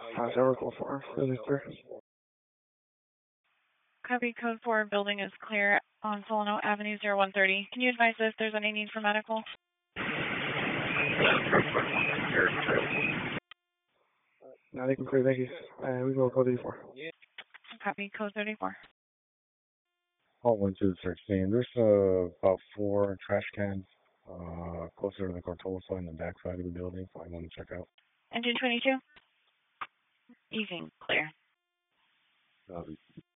Tower code 4, building clear. Copy, code 4, building is clear on Solano Avenue 0130. Can you advise if there's any need for medical? Now they can clear, thank you. We go code 34. Copy, code 34. All went to the search scene. There's about 4 trash cans closer to the Cortola side in the back side of the building, so I want to check out. Engine 22? Evening, clear.